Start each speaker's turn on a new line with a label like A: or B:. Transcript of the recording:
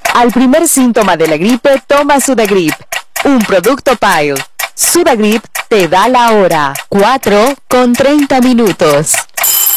A: Al primer síntoma de la gripe, toma Sudagrip, un producto Pile. Sudagrip te da la hora, 4:30.